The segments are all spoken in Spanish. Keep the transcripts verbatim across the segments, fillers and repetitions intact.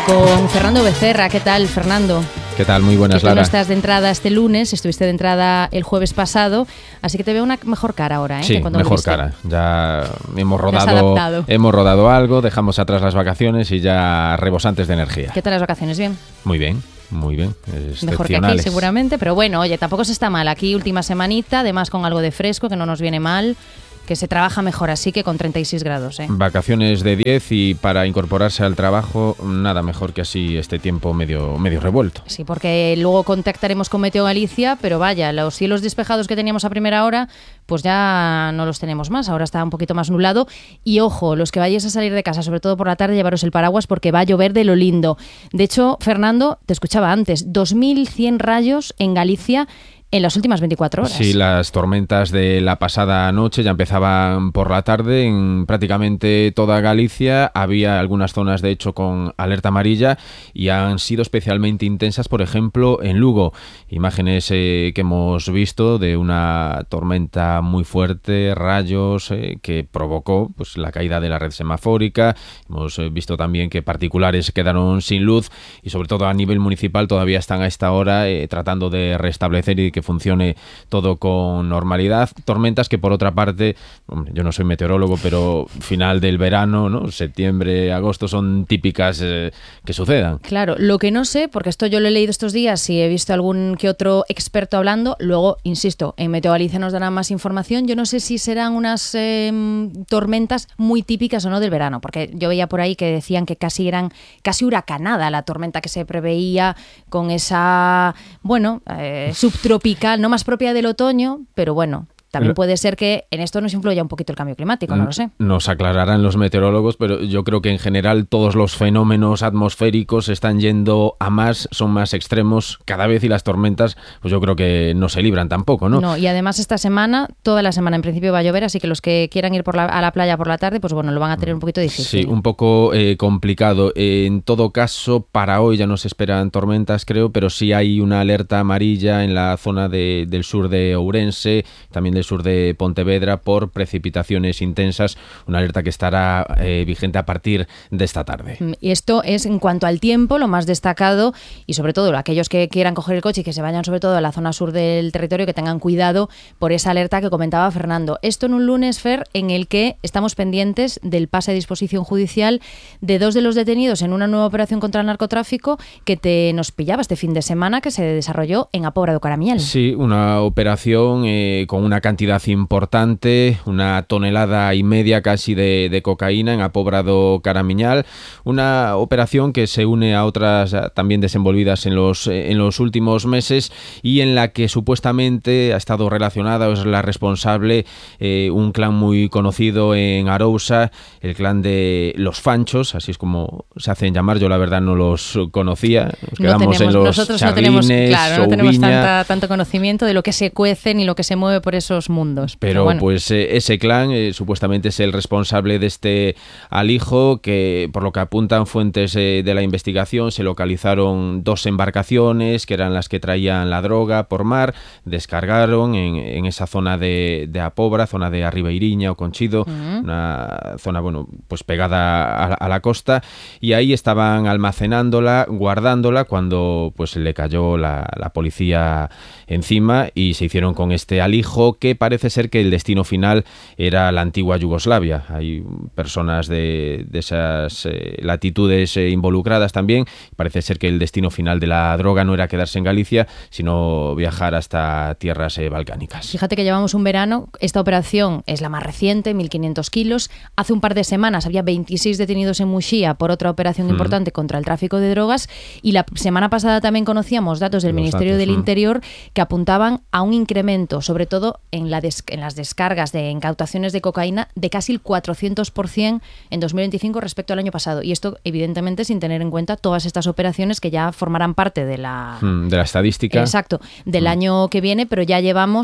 con Fernando Becerra. ¿Qué tal, Fernando? ¿Qué tal? Muy buenas, que tú Lara. no estás de entrada este lunes, estuviste de entrada el jueves pasado, así que te veo una mejor cara ahora, ¿eh? Sí, que cuando mejor volviste. cara. Ya hemos Te has rodado, adaptado. hemos rodado algo, dejamos atrás las vacaciones y ya rebosantes de energía. ¿Qué tal las vacaciones? ¿Bien? Muy bien, muy bien. Mejor que aquí, seguramente, pero bueno, oye, tampoco se está mal. Aquí última semanita, además con algo de fresco, que no nos viene mal, que se trabaja mejor así que con treinta y seis grados, ¿eh? Vacaciones de diez y para incorporarse al trabajo, nada mejor que así este tiempo medio, medio revuelto. Sí, porque luego contactaremos con Meteo Galicia, pero vaya, los cielos despejados que teníamos a primera hora, pues ya no los tenemos más. Ahora está un poquito más nublado. Y ojo, los que vayáis a salir de casa, sobre todo por la tarde, llevaros el paraguas porque va a llover de lo lindo. De hecho, Fernando, te escuchaba antes, dos mil cien rayos en Galicia en las últimas veinticuatro horas. Sí, las tormentas de la pasada noche ya empezaban por la tarde en prácticamente toda Galicia. Había algunas zonas, de hecho, con alerta amarilla y han sido especialmente intensas, por ejemplo, en Lugo. Imágenes eh, que hemos visto de una tormenta muy fuerte, rayos, eh, que provocó pues la caída de la red semafórica. Hemos eh, visto también que particulares quedaron sin luz y, sobre todo, a nivel municipal todavía están a esta hora eh, tratando de restablecer y que funcione todo con normalidad. Tormentas que, por otra parte, hombre, yo no soy meteorólogo, pero final del verano, ¿no? Septiembre, agosto, son típicas eh, que sucedan. Claro, lo que no sé, porque esto yo lo he leído estos días y he visto algún que otro experto hablando, luego, insisto, en Meteo Galicia nos darán más información. Yo no sé si serán unas eh, tormentas muy típicas o no del verano, porque yo veía por ahí que decían que casi eran casi huracanada la tormenta que se preveía con esa, bueno, eh, subtropical, no más propia del otoño, pero bueno, también puede ser que en esto nos influya un poquito el cambio climático, no lo sé. Nos aclararán los meteorólogos, pero yo creo que en general todos los fenómenos atmosféricos están yendo a más, son más extremos cada vez, y las tormentas, pues yo creo que no se libran tampoco, ¿no? No, y además esta semana, toda la semana en principio va a llover, así que los que quieran ir por la, a la playa por la tarde, pues bueno, lo van a tener un poquito difícil. Sí, un poco eh, complicado. En todo caso, para hoy ya no se esperan tormentas, creo, pero sí hay una alerta amarilla en la zona de, del sur de Ourense, también del sur de Pontevedra, por precipitaciones intensas, una alerta que estará eh, vigente a partir de esta tarde. Y esto es en cuanto al tiempo, lo más destacado, y sobre todo aquellos que quieran coger el coche y que se vayan sobre todo a la zona sur del territorio, que tengan cuidado por esa alerta que comentaba Fernando. Esto en un lunes, Fer, en el que estamos pendientes del pase a disposición judicial de dos de los detenidos en una nueva operación contra el narcotráfico que te nos pillaba este fin de semana, que se desarrolló en Apobra do Caramiñal. Sí, una operación eh, con una cantidad importante, una tonelada y media casi de, de cocaína en Apobra do Caramiñal, una operación que se une a otras también desenvolvidas en los, en los últimos meses y en la que supuestamente ha estado relacionada o es la responsable eh, un clan muy conocido en Arousa, el clan de los Fanchos, así es como se hacen llamar. Yo la verdad no los conocía. Nos quedamos no tenemos, en los nosotros charrines, no tenemos, claro, no tenemos Ouviña, tanta, tanto conocimiento de lo que se cuece ni lo que se mueve por esos mundos. Pero, pero bueno. pues eh, ese clan eh, supuestamente es el responsable de este alijo, que por lo que apuntan fuentes eh, de la investigación, se localizaron dos embarcaciones que eran las que traían la droga por mar, descargaron en, en esa zona de, de Apobra, zona de Arribeiriña o Conchido, uh-huh. una zona bueno pues pegada a, a la costa, y ahí estaban almacenándola, guardándola, cuando pues le cayó la, la policía encima y se hicieron con este alijo, que parece ser que el destino final era la antigua Yugoslavia. Hay personas de, de esas eh, latitudes eh, involucradas también. Parece ser que el destino final de la droga no era quedarse en Galicia, sino viajar hasta tierras eh, balcánicas. Fíjate que llevamos un verano, esta operación es la más reciente, mil quinientos kilos. Hace un par de semanas había veintiséis detenidos en Muxía por otra operación mm. importante contra el tráfico de drogas, y la semana pasada también conocíamos datos del Los Ministerio datos, del mm. Interior que apuntaban a un incremento, sobre todo en, la des- en las descargas de incautaciones de cocaína, de casi el cuatrocientos por ciento en dos mil veinticinco respecto al año pasado. Y esto, evidentemente, sin tener en cuenta todas estas operaciones que ya formarán parte de la... Mm, de la estadística. Exacto, del mm. año que viene, pero ya llevamos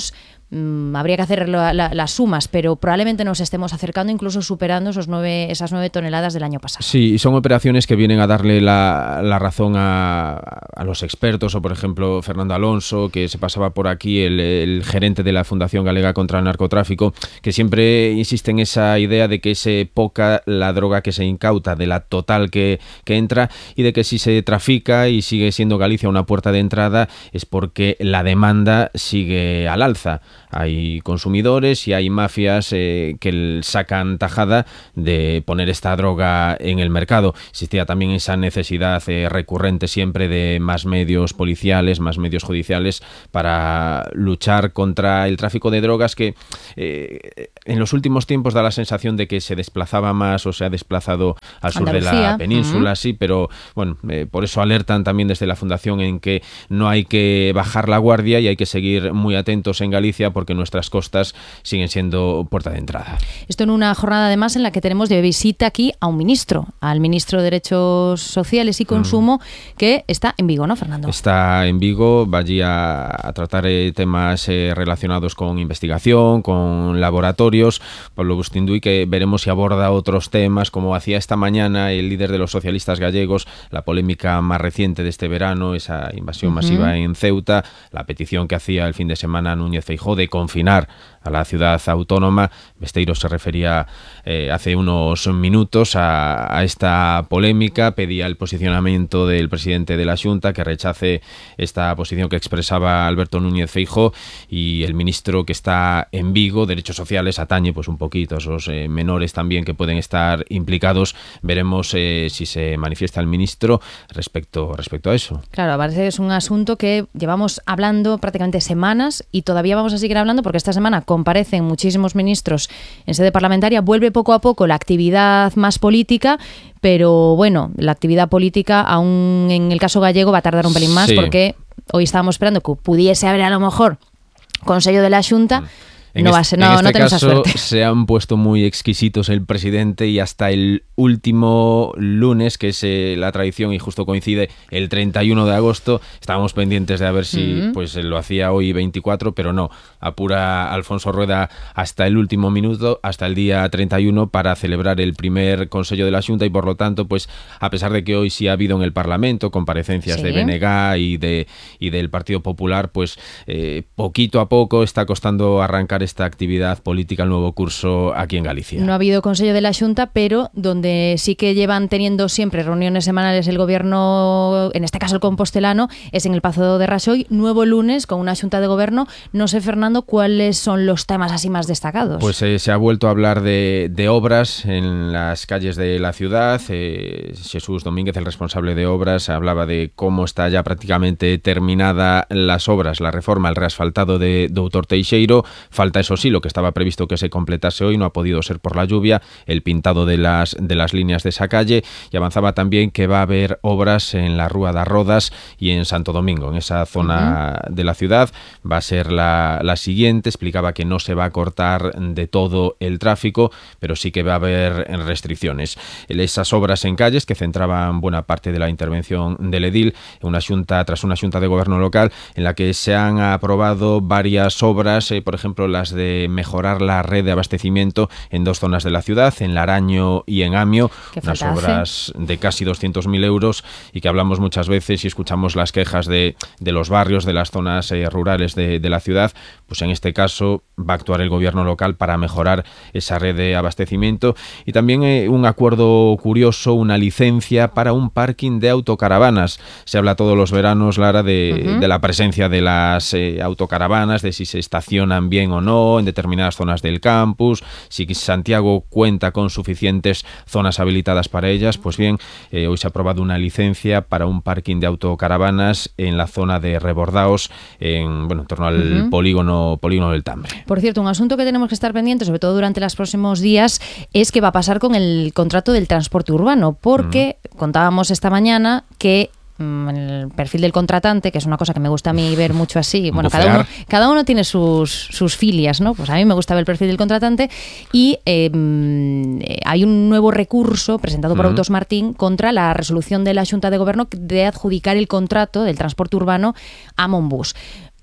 mmm, habría que hacer la, la, las sumas, pero probablemente nos estemos acercando, incluso superando esos nueve, esas nueve toneladas del año pasado. Sí, y son operaciones que vienen a darle la, la razón a, a los expertos, o por ejemplo Fernando Alonso, que se pasaba por aquí, el, el gerente de la Fundación Galega contra el Narcotráfico, que siempre insiste en esa idea de que es poca la droga que se incauta, de la total que, que entra, y de que si se trafica y sigue siendo Galicia una puerta de entrada es porque la demanda sigue al alza. Hay consumidores y hay mafias eh, que sacan tajada de poner esta droga en el mercado. Existía también esa necesidad eh, recurrente siempre de más medios policiales, más medios judiciales para luchar contra el tráfico de drogas que eh, en los últimos tiempos da la sensación de que se desplazaba más o se ha desplazado al sur Andalucía. de la península, uh-huh. sí, pero bueno, eh, por eso alertan también desde la Fundación en que no hay que bajar la guardia y hay que seguir muy atentos en Galicia porque nuestras costas siguen siendo puerta de entrada. Esto en una jornada además en la que tenemos de visita aquí a un ministro, al ministro de Derechos Sociales y Consumo, mm. que está en Vigo, ¿no, Fernando? Está en Vigo, va allí a, a tratar eh, temas eh, relacionados con investigación, con laboratorios. Pablo Bustinduy, que veremos si aborda otros temas, como hacía esta mañana el líder de los socialistas gallegos, la polémica más reciente de este verano, esa invasión uh-huh. masiva en Ceuta, la petición que hacía el fin de semana Núñez Feijóo de confinar a la ciudad autónoma. Besteiro se refería eh, hace unos minutos a, a esta polémica, pedía el posicionamiento del presidente de la Xunta, que rechace esta posición que expresaba Alberto Núñez Feijóo, y el ministro que está en Vigo, Derechos Sociales, atañe pues un poquito a esos eh, menores también que pueden estar implicados. Veremos eh, si se manifiesta el ministro respecto, respecto a eso. Claro, parece que es un asunto que llevamos hablando prácticamente semanas y todavía vamos a seguir hablando porque esta semana comparecen muchísimos ministros en sede parlamentaria, vuelve poco a poco la actividad más política, pero bueno, la actividad política aún en el caso gallego va a tardar un pelín más sí. porque hoy estábamos esperando que pudiese haber a lo mejor Consello de la Xunta. Mm. En no este, va a ser, no, en este no tenemos caso suerte. Se han puesto muy exquisitos el presidente y hasta el último lunes, que es eh, la tradición y justo coincide el treinta y uno de agosto, estábamos pendientes de a ver si uh-huh. pues lo hacía hoy veinticuatro, pero no, apura Alfonso Rueda hasta el último minuto, hasta el día treinta y uno para celebrar el primer Consello de la Xunta y por lo tanto, pues a pesar de que hoy sí ha habido en el Parlamento comparecencias sí. de B N G y, de, y del Partido Popular, pues eh, poquito a poco está costando arrancar esta actividad política, el nuevo curso aquí en Galicia. No ha habido Consello de la Xunta, pero donde sí que llevan teniendo siempre reuniones semanales el gobierno, en este caso el compostelano, es en el Pazo de Raxoi, nuevo lunes con una Xunta de Gobierno. No sé, Fernando, ¿cuáles son los temas así más destacados? Pues eh, se ha vuelto a hablar de, de obras en las calles de la ciudad. Eh, Jesús Domínguez, el responsable de obras, hablaba de cómo está ya prácticamente terminada las obras, la reforma, el reasfaltado de Doutor Teixeiro. Falta eso sí, lo que estaba previsto que se completase hoy, no ha podido ser por la lluvia, el pintado de las, de las líneas de esa calle, y avanzaba también que va a haber obras en la Rúa das Rodas y en Santo Domingo, en esa zona uh-huh. de la ciudad. Va a ser la, la siguiente, explicaba que no se va a cortar de todo el tráfico, pero sí que va a haber restricciones. Esas obras en calles que centraban buena parte de la intervención del edil, una xunta, tras una xunta de gobierno local en la que se han aprobado varias obras, eh, por ejemplo las de mejorar la red de abastecimiento en dos zonas de la ciudad, en Laraño y en Amio, unas obras de casi doscientos mil euros y que hablamos muchas veces y escuchamos las quejas de, de los barrios, de las zonas eh, rurales de, de la ciudad. Pues en este caso va a actuar el gobierno local para mejorar esa red de abastecimiento y también eh, un acuerdo curioso, una licencia para un parking de autocaravanas. Se habla todos los veranos, Lara, de, uh-huh. de la presencia de las eh, autocaravanas, de si se estacionan bien o no en determinadas zonas del campus, si Santiago cuenta con suficientes zonas habilitadas para ellas. Pues bien, eh, hoy se ha aprobado una licencia para un parking de autocaravanas en la zona de Rebordaos, en, bueno, en torno al uh-huh. polígono, polígono del Tambre. Por cierto, un asunto que tenemos que estar pendientes, sobre todo durante los próximos días, es qué va a pasar con el contrato del transporte urbano, porque uh-huh. contábamos esta mañana que el perfil del contratante, que es una cosa que me gusta a mí ver mucho así, bueno, cada uno, cada uno tiene sus, sus filias, ¿no? Pues a mí me gusta ver el perfil del contratante y eh, hay un nuevo recurso presentado por uh-huh. Autos Martín contra la resolución de la Xunta de Gobierno de adjudicar el contrato del transporte urbano a Monbus.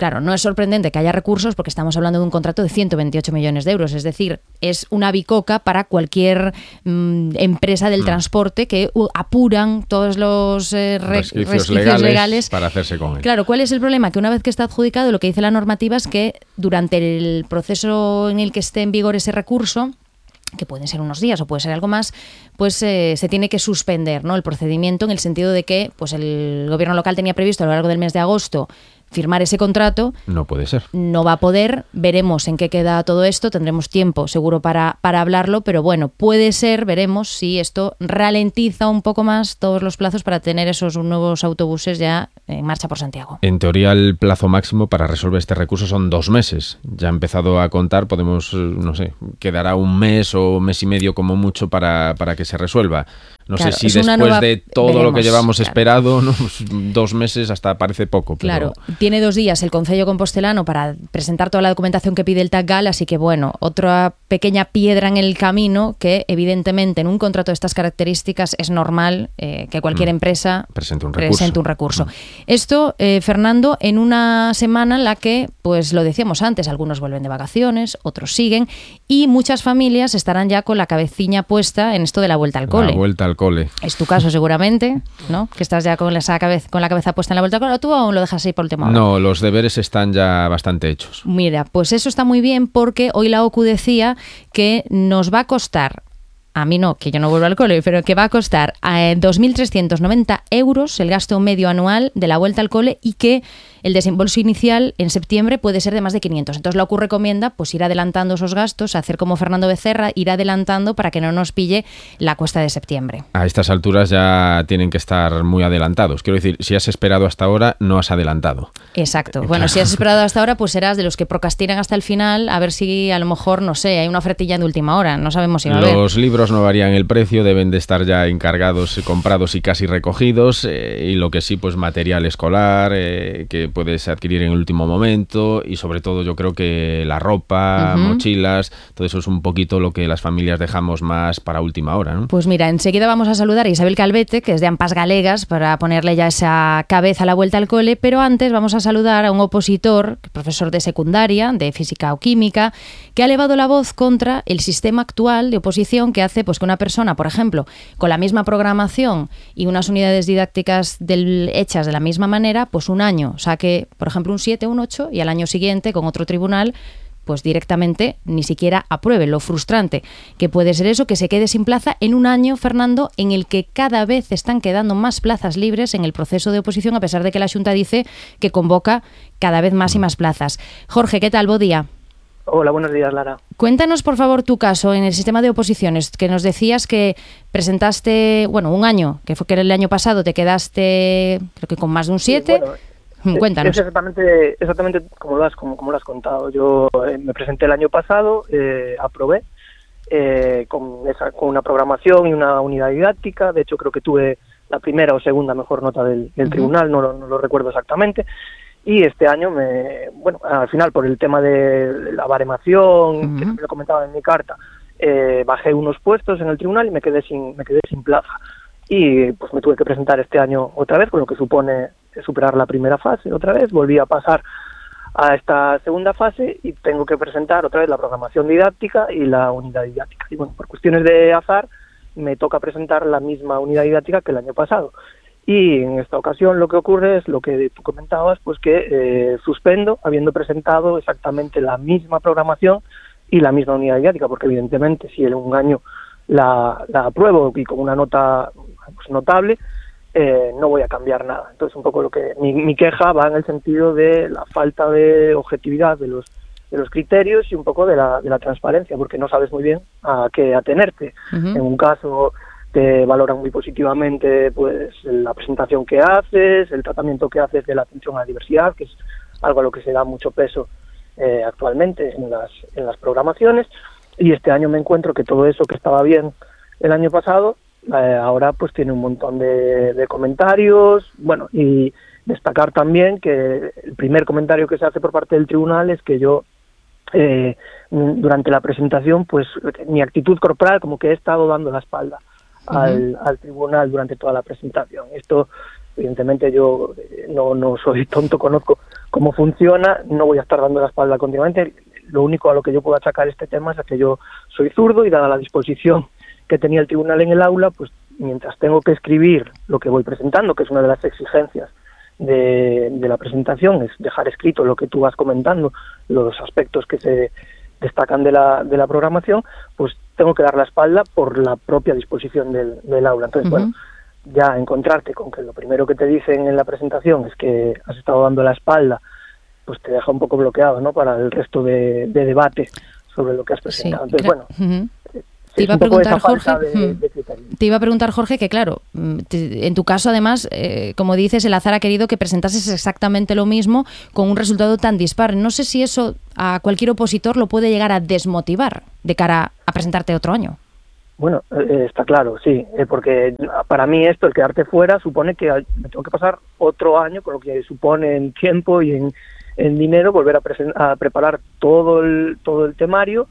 Claro, no es sorprendente que haya recursos porque estamos hablando de un contrato de ciento veintiocho millones de euros, es decir, es una bicoca para cualquier mm, empresa del mm. transporte que uh, apuran todos los eh, re resquicios, resquicios legales, legales para hacerse con él. Claro, ¿cuál es el problema? Que una vez que está adjudicado, lo que dice la normativa es que durante el proceso en el que esté en vigor ese recurso, que pueden ser unos días o puede ser algo más, pues eh, se tiene que suspender, ¿no?, el procedimiento, en el sentido de que pues el gobierno local tenía previsto a lo largo del mes de agosto firmar ese contrato. No puede ser. No va a poder. Veremos en qué queda todo esto. Tendremos tiempo seguro para, para hablarlo, pero bueno, puede ser, veremos si esto ralentiza un poco más todos los plazos para tener esos nuevos autobuses ya en marcha por Santiago. En teoría el plazo máximo para resolver este recurso son dos meses. Ya ha empezado a contar, podemos, no sé, quedará un mes o mes y medio como mucho para, para que se resuelva. No claro, sé si después nueva... de todo veremos, lo que llevamos claro. esperado, ¿no? Dos meses hasta parece poco. Pero... Claro, tiene dos días el Concello Compostelano para presentar toda la documentación que pide el TACGAL, así que bueno, otra pequeña piedra en el camino que evidentemente en un contrato de estas características es normal eh, que cualquier mm. empresa presente un recurso. Presente un recurso. Mm. Esto, eh, Fernando, en una semana en la que, pues lo decíamos antes, algunos vuelven de vacaciones, otros siguen y muchas familias estarán ya con la cabecilla puesta en esto de la vuelta al cole. La vuelta al cole. Es tu caso seguramente, ¿no? Que estás ya con, esa cabeza, con la cabeza puesta en la vuelta al cole, ¿o tú aún lo dejas ahí por última hora? No, los deberes están ya bastante hechos. Mira, pues eso está muy bien porque hoy la O C U decía que nos va a costar, a mí no, que yo no vuelvo al cole, pero que va a costar eh, dos mil trescientos noventa euros el gasto medio anual de la vuelta al cole y que el desembolso inicial en septiembre puede ser de más de quinientos. Entonces la O C U recomienda pues ir adelantando esos gastos, hacer como Fernando Becerra, ir adelantando para que no nos pille la cuesta de septiembre. A estas alturas ya tienen que estar muy adelantados. Quiero decir, si has esperado hasta ahora, no has adelantado. Exacto. Eh, bueno, claro. si has esperado hasta ahora, pues serás de los que procrastinan hasta el final, a ver si a lo mejor, no sé, hay una ofertilla de última hora. No sabemos si va a haber. Los libros no varían el precio, deben de estar ya encargados, comprados y casi recogidos. Eh, y lo que sí, pues material escolar, eh, que puedes adquirir en el último momento, y sobre todo yo creo que la ropa, uh-huh. mochilas, todo eso es un poquito lo que las familias dejamos más para última hora, ¿no? Pues mira, enseguida vamos a saludar a Isabel Calvete, que es de Ampas Galegas, para ponerle ya esa cabeza a la vuelta al cole, pero antes vamos a saludar a un opositor, profesor de secundaria, de física o química, que ha elevado la voz contra el sistema actual de oposición que hace pues que una persona, por ejemplo, con la misma programación y unas unidades didácticas del, hechas de la misma manera, pues un año saque, por ejemplo, un siete, un ocho, y al año siguiente, con otro tribunal, pues directamente ni siquiera apruebe. Lo frustrante que puede ser eso, que se quede sin plaza en un año, Fernando, en el que cada vez están quedando más plazas libres en el proceso de oposición, a pesar de que la Xunta dice que convoca cada vez más y más plazas. Jorge, ¿qué tal? Bo día. Hola, buenos días, Lara. Cuéntanos, por favor, tu caso en el sistema de oposiciones, que nos decías que presentaste, bueno, un año, que fue que el año pasado te quedaste, creo que con más de un siete. Sí, bueno, cuéntanos. Es exactamente, exactamente como lo has, como, como lo has contado. Yo eh, me presenté el año pasado, eh, aprobé eh, con, esa, con una programación y una unidad didáctica. De hecho, creo que tuve la primera o segunda mejor nota del, del uh-huh. tribunal, no lo, no lo recuerdo exactamente. Y este año, me bueno, al final, por el tema de la baremación, uh-huh. que me lo comentaba en mi carta, eh, bajé unos puestos en el tribunal y me quedé sin, me quedé sin plaza. Y pues me tuve que presentar este año otra vez, con lo que supone superar la primera fase otra vez. Volví a pasar a esta segunda fase y tengo que presentar otra vez la programación didáctica y la unidad didáctica. Y bueno, por cuestiones de azar, me toca presentar la misma unidad didáctica que el año pasado. Y en esta ocasión lo que ocurre es lo que tú comentabas, pues que eh, suspendo habiendo presentado exactamente la misma programación y la misma unidad didáctica, porque evidentemente si en un año la, la apruebo y con una nota pues, notable, eh, no voy a cambiar nada. Entonces un poco lo que mi, mi queja va en el sentido de la falta de objetividad de los de los criterios y un poco de la, de la transparencia, porque no sabes muy bien a qué atenerte. Uh-huh. En un caso te valoran muy positivamente pues la presentación que haces, el tratamiento que haces de la atención a la diversidad, que es algo a lo que se da mucho peso eh, actualmente en las, en las programaciones, y este año me encuentro que todo eso que estaba bien el año pasado, eh, ahora pues tiene un montón de, de comentarios. Bueno, y destacar también que el primer comentario que se hace por parte del tribunal es que yo eh, durante la presentación pues mi actitud corporal como que he estado dando la espalda Al, uh-huh. al tribunal durante toda la presentación. Esto Evidentemente yo no, no soy tonto, conozco cómo funciona, no voy a estar dando la espalda continuamente. Lo único a lo que yo puedo achacar este tema es a que yo soy zurdo y dada la disposición que tenía el tribunal en el aula, pues mientras tengo que escribir lo que voy presentando, que es una de las exigencias de, de la presentación, es dejar escrito lo que tú vas comentando, los aspectos que se destacan de la, de la programación, pues tengo que dar la espalda por la propia disposición del, del aula. Entonces, uh-huh. bueno, ya encontrarte con que lo primero que te dicen en la presentación es que has estado dando la espalda, pues te deja un poco bloqueado, ¿no?, para el resto de, de debate sobre lo que has presentado. Sí, Entonces, bueno, uh-huh. Te iba a preguntar, Jorge, de, de te iba a preguntar, Jorge, que claro, te, en tu caso, además, eh, como dices, el azar ha querido que presentases exactamente lo mismo con un resultado tan dispar. No sé si eso a cualquier opositor lo puede llegar a desmotivar de cara a presentarte otro año. Bueno, eh, está claro, sí, eh, porque para mí esto, el quedarte fuera, supone que me tengo que pasar otro año, con lo que supone en tiempo y en, en dinero, volver a, presen- a preparar todo el, todo el temario,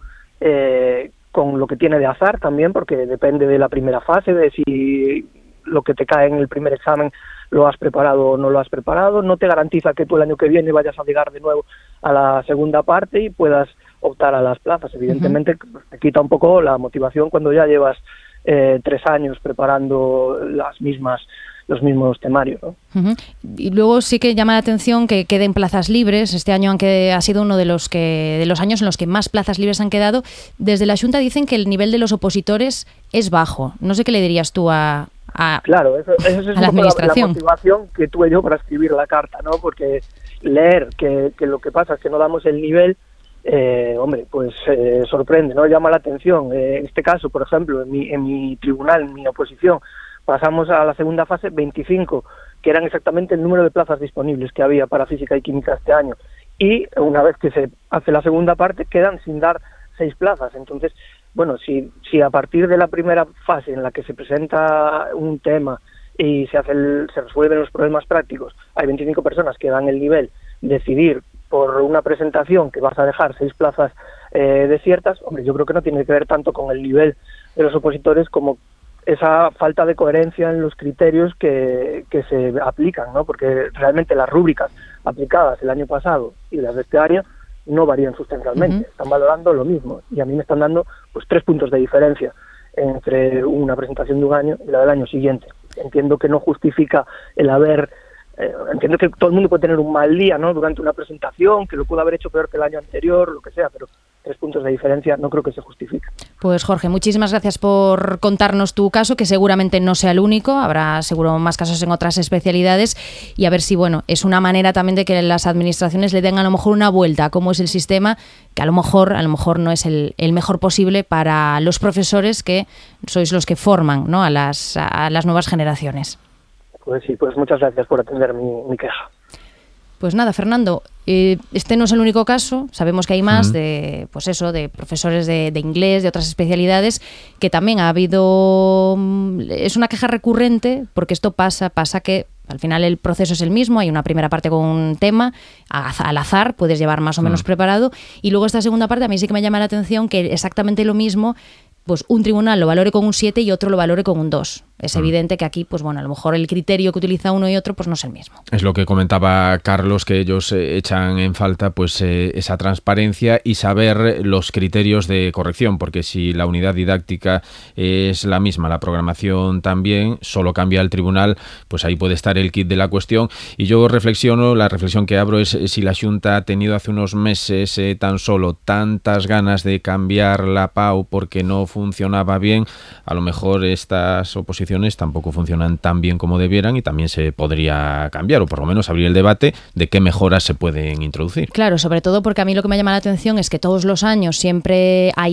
eh, con lo que tiene de azar también, porque depende de la primera fase, de si lo que te cae en el primer examen lo has preparado o no lo has preparado. No te garantiza que tú el año que viene vayas a llegar de nuevo a la segunda parte y puedas optar a las plazas. Evidentemente, uh-huh. te quita un poco la motivación cuando ya llevas eh, tres años preparando las mismas los mismos temarios, ¿no? Uh-huh. Y luego sí que llama la atención que queden plazas libres. Este año aunque ha sido uno de los que de los años en los que más plazas libres han quedado. Desde la Xunta dicen que el nivel de los opositores es bajo. No sé qué le dirías tú a, a, claro, eso, eso es a un la poco administración. La, la motivación que tuve yo para escribir la carta, ¿no? Porque leer que, que lo que pasa es que no damos el nivel, eh, hombre, pues eh, sorprende, ¿no? Llama la atención. Eh, en este caso, por ejemplo, en mi, en mi tribunal, en mi oposición, pasamos a la segunda fase veinticinco, que eran exactamente el número de plazas disponibles que había para física y química este año. Y una vez que se hace la segunda parte, quedan sin dar seis plazas. Entonces, bueno, si, si a partir de la primera fase en la que se presenta un tema y se, hace el, se resuelven los problemas prácticos, hay veinticinco personas que dan el nivel, decidir por una presentación que vas a dejar seis plazas eh, desiertas, hombre, yo creo que no tiene que ver tanto con el nivel de los opositores como esa falta de coherencia en los criterios que, que se aplican, ¿no? Porque realmente las rúbricas aplicadas el año pasado y las de este año no varían sustancialmente, uh-huh. están valorando lo mismo y a mí me están dando pues tres puntos de diferencia entre una presentación de un año y la del año siguiente. Entiendo que no justifica el haber eh, entiendo que todo el mundo puede tener un mal día, ¿no?, durante una presentación, que lo pudo haber hecho peor que el año anterior, lo que sea, pero tres puntos de diferencia no creo que se justifique. Pues Jorge, muchísimas gracias por contarnos tu caso, que seguramente no sea el único, habrá seguro más casos en otras especialidades, y a ver si, bueno, es una manera también de que las administraciones le den a lo mejor una vuelta a cómo es el sistema, que a lo mejor a lo mejor no es el, el mejor posible para los profesores, que sois los que forman, ¿no?, a las, a las nuevas generaciones. Pues sí, pues muchas gracias por atender mi, mi queja. Pues nada, Fernando, eh, este no es el único caso, sabemos que hay más uh-huh. de, pues eso, de profesores de, de inglés, de otras especialidades, que también ha habido, es una queja recurrente, porque esto pasa, pasa que al final el proceso es el mismo, hay una primera parte con un tema, al azar, puedes llevar más o menos uh-huh. preparado, y luego esta segunda parte a mí sí que me llama la atención que exactamente lo mismo, pues un tribunal lo valore con un siete y otro lo valore con un dos. Es mm. evidente que aquí, pues bueno, a lo mejor el criterio que utiliza uno y otro pues no es el mismo. Es lo que comentaba Carlos, que ellos eh, echan en falta pues eh, esa transparencia y saber los criterios de corrección, porque si la unidad didáctica es la misma, la programación también, solo cambia el tribunal, pues ahí puede estar el kit de la cuestión. Y yo reflexiono, la reflexión que abro es si la Xunta ha tenido hace unos meses eh, tan solo tantas ganas de cambiar la P A U porque no funcionaba bien, a lo mejor estas oposiciones tampoco funcionan tan bien como debieran y también se podría cambiar, o por lo menos abrir el debate de qué mejoras se pueden introducir. Claro, sobre todo porque a mí lo que me llama la atención es que todos los años siempre hay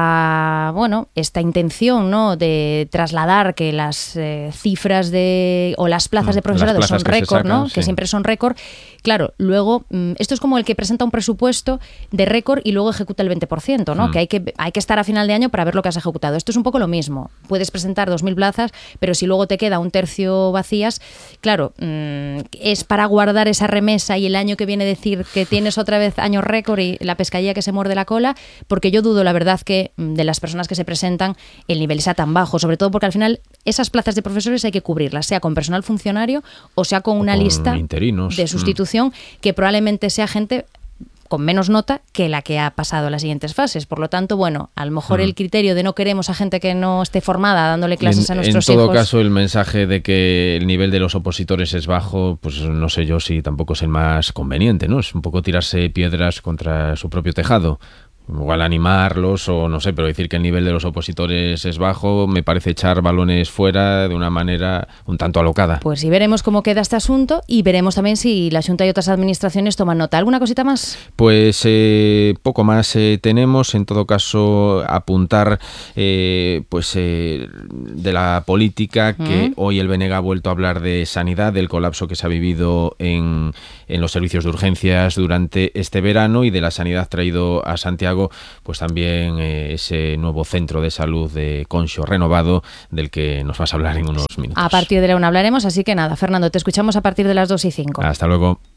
esta, bueno, esta intención, ¿no?, de trasladar que las eh, cifras de o las plazas de profesorado plazas son récord, ¿no?, sí. que siempre son récord. Claro, luego esto es como el que presenta un presupuesto de récord y luego ejecuta el veinte por ciento, ¿no? Mm. Que hay que hay que estar a final de año para ver lo lo que has ejecutado. Esto es un poco lo mismo. Puedes presentar dos mil plazas, pero si luego te queda un tercio vacías, claro, mmm, es para guardar esa remesa y el año que viene decir que tienes otra vez año récord y la pescadilla que se muerde la cola, porque yo dudo, la verdad, que de las personas que se presentan el nivel sea tan bajo, sobre todo porque al final esas plazas de profesores hay que cubrirlas, sea con personal funcionario o sea con una con lista interinos. de sustitución mm. que probablemente sea gente con menos nota que la que ha pasado a las siguientes fases. Por lo tanto, bueno, a lo mejor mm. el criterio de no queremos a gente que no esté formada dándole clases en, a nuestros hijos... En todo hijos, caso, el mensaje de que el nivel de los opositores es bajo, pues no sé yo si tampoco es el más conveniente, ¿no? Es un poco tirarse piedras contra su propio tejado. Igual animarlos o no sé, pero decir que el nivel de los opositores es bajo me parece echar balones fuera de una manera un tanto alocada. Pues y veremos cómo queda este asunto y veremos también si la Xunta y otras administraciones toman nota. ¿Alguna cosita más? Pues eh, poco más eh, tenemos. En todo caso, apuntar eh, pues eh, de la política, mm. que hoy el B N G ha vuelto a hablar de sanidad, del colapso que se ha vivido en, en los servicios de urgencias durante este verano y de la sanidad traído a Santiago, pues también eh, ese nuevo centro de salud de Conxo renovado del que nos vas a hablar en unos minutos. A partir de la una hablaremos, así que nada, Fernando, te escuchamos a partir de las dos y cinco. Hasta luego.